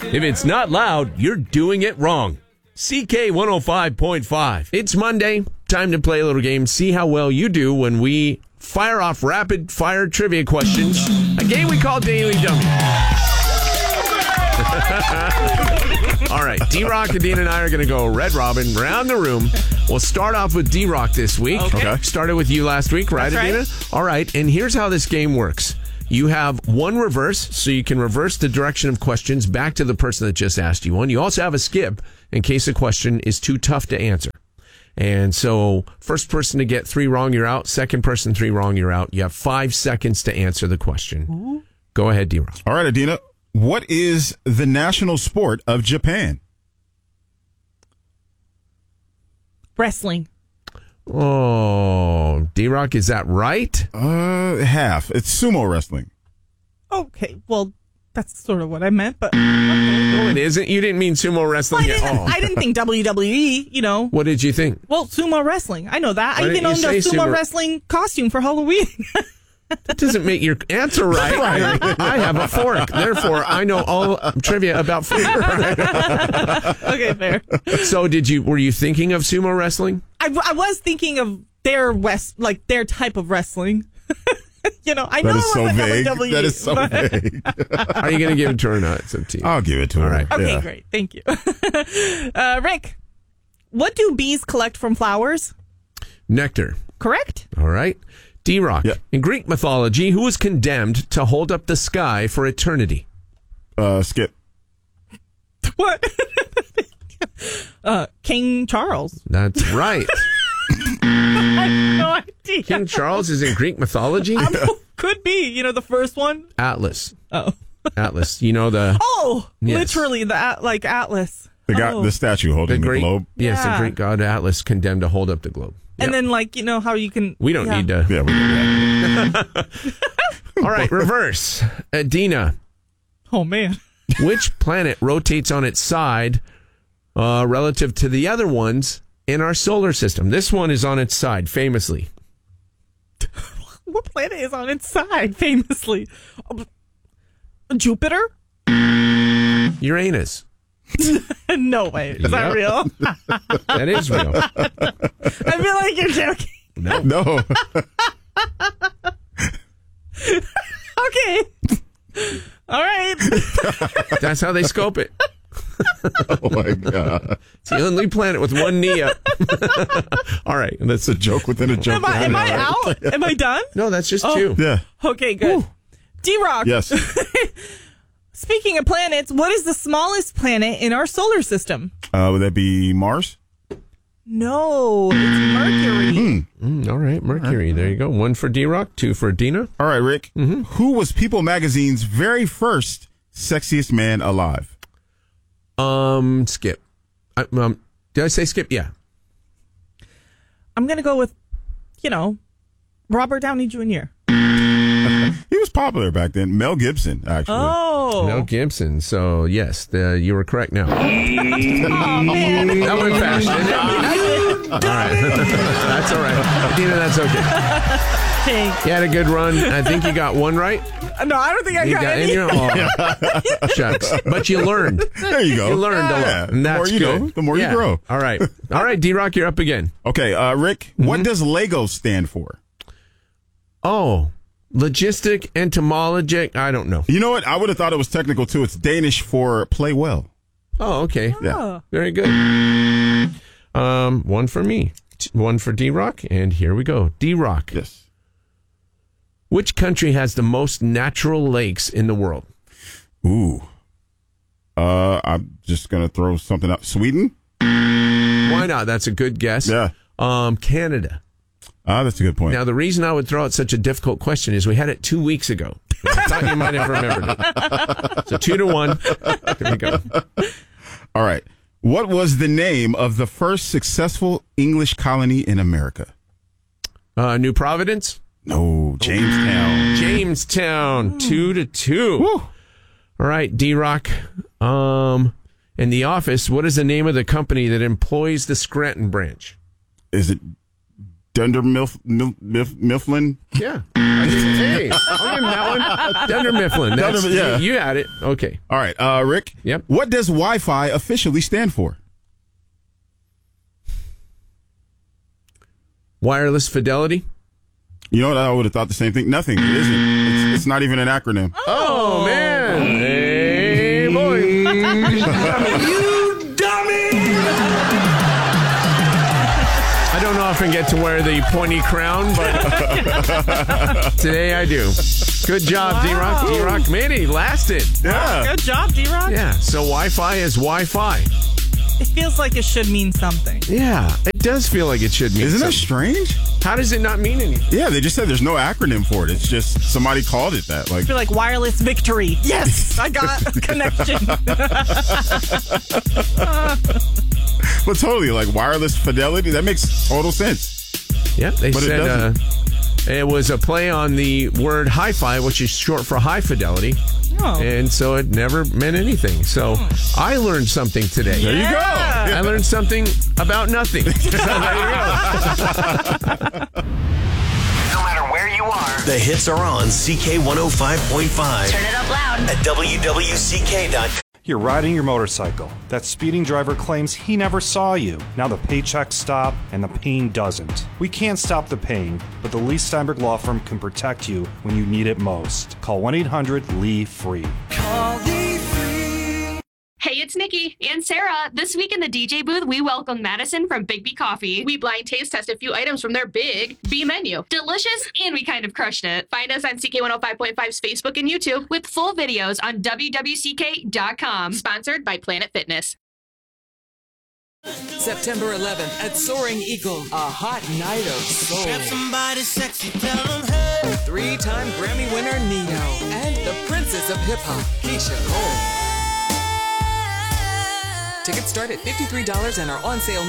If it's not loud, you're doing it wrong. CK 105.5. It's Monday. Time to play a little game. See how well you do when we fire off rapid fire trivia questions. A game we call Daily Dummy. All right, D-Rock, Adina, and I are going to go Red Robin around the room. We'll start off with D-Rock this week. Okay. Started with you last week, right, That's Adina? right. All right, and here's how this game works. You have one reverse, so you can reverse the direction of questions back to the person that just asked you one. You also have a skip in case a question is too tough to answer. And so first person to get 3 wrong, you're out. Second person, 3 wrong, you're out. You have 5 seconds to answer the question. Ooh. Go ahead, D-Rock. All right, Adina. What is the national sport of Japan? Wrestling. Oh, D-Rock, is that right? Half. It's sumo wrestling. Okay, well, that's sort of what I meant, but... No, it isn't. You didn't mean sumo wrestling at all. I didn't think WWE, you know. What did you think? Well, sumo wrestling. I know that. Why I even didn't you owned a say sumo sumo- wrestling costume for Halloween. That doesn't make your answer right. I have a fork. Therefore, I know all trivia about food. Okay, fair. So were you thinking of sumo wrestling? I was thinking of their type of wrestling. You know, I know That is it so wasn't vague. WWE. That is so vague. Are you going to give it to her or not? It's up to you. I'll give it to her. All right. Okay, Yeah. great. Thank you. Rick, what do bees collect from flowers? Nectar. Correct? All right. D-Rock. Yeah. In Greek mythology, who was condemned to hold up the sky for eternity? Skip. What? King Charles. That's right. I have no idea. King Charles is in Greek mythology? Could be. You know, the first one? Atlas. Oh. Atlas. You know the... Oh, Yes. literally, like Atlas. The guy, Oh. the statue holding the Greek globe. Yes, Yeah. the Greek god Atlas condemned to hold up the globe. And Yep. then, you know how you can... We don't need to... Yeah, we did that. All right, reverse. Adina, Oh, man. which planet rotates on its side relative to the other ones in our solar system? This one is on its side, famously. What planet is on its side, famously? Jupiter? Uranus. No way. Is that Yep. real? That is real. I feel like you're joking. No. Okay. All right. That's how they scope it. Oh, my God. It's the only planet with one knee up. All right. That's a joke within a joke. Am I out? Am I done? No, that's just two. Yeah. Okay, good. D-Rock. Yes. Speaking of planets, what is the smallest planet in our solar system? Would that be Mars? No, it's Mercury. All right, Mercury. There you go. 1 for D-Rock, 2 for Adina. All right, Rick. Who was People Magazine's very first sexiest man alive? Skip. Did I say Skip? Yeah. I'm going to go with, Robert Downey Jr. He was popular back then. Mel Gibson, actually. Oh. Mel Gibson. So, yes, you were correct now. Oh, man. That went fast, didn't it? All right. That's all right. Adina, that's okay. Thanks. You had a good run. I think you got one right. No, I don't think I got any. Oh, shucks. But you learned. There you go. You learned a lot. Yeah. And that's the more you good. know, the more you grow. All right. All right, D-Rock, you're up again. Okay, Rick, what does LEGO stand for? Oh, logistic, entomologic. I don't know. You know what? I would have thought it was technical, too. It's Danish for play well. Oh, okay. Yeah. Very good. 1 for me, 1 for D-Rock, and here we go. D-Rock. Yes. Which country has the most natural lakes in the world? Ooh. I'm just going to throw something out. Sweden? Why not? That's a good guess. Yeah. Canada. That's a good point. Now, the reason I would throw out such a difficult question is we had it 2 weeks ago. I thought you might have remembered it. So 2-1. Here we go. All right. What was the name of the first successful English colony in America? New Providence? No, Jamestown. Jamestown. 2-2. Woo. All right, D-Rock. In The Office, what is the name of the company that employs the Scranton branch? Is it Dunder Mifflin. Yeah. Hey, I'll give him that one. Dunder Mifflin. Yeah. You had it. Okay. All right, Rick. Yep. What does Wi-Fi officially stand for? Wireless fidelity. You know what? I would have thought the same thing. Nothing. It isn't. It's not even an acronym. Oh man. Hey, boy. You dummy! I don't often get to wear the pointy crown, but today I do. Good job, Wow. D-Rock. D-Rock made it. He lasted. Yeah. Good job, D-Rock. Yeah, so Wi-Fi is Wi-Fi. It feels like it should mean something. Yeah, it does feel like it should mean Isn't that something. strange? How does it not mean anything? Yeah, they just said there's no acronym for it. It's just somebody called it that. Like, I feel like wireless victory. Yes, I got a connection. but totally, like wireless fidelity. That makes total sense. Yeah, they But it said doesn't. it was a play on the word hi-fi, which is short for high fidelity. Oh. And so it never meant anything. So I learned something today. There you go. Yeah. I learned something about nothing. So there you go. No matter where you are, The hits are on CK105.5 turn it up loud. at WWCK.com. You're riding your motorcycle. That speeding driver claims he never saw you. Now the paychecks stop and the pain doesn't. We can't stop the pain, but the Lee Steinberg Law Firm can protect you when you need it most. Call 1-800-LEE-FREE. Hey, it's Nikki and Sarah. This week in the DJ booth, we welcome Madison from Big B Coffee. We blind taste test a few items from their Big B menu. Delicious, and we kind of crushed it. Find us on CK105.5's Facebook and YouTube with full videos on WWCK.com. Sponsored by Planet Fitness. September 11th at Soaring Eagle, a hot night of soul. Somebody sexy, tell them hey. Three-time Grammy winner Neo and the princess of hip-hop, Keisha Cole. Tickets start at $53 and are on sale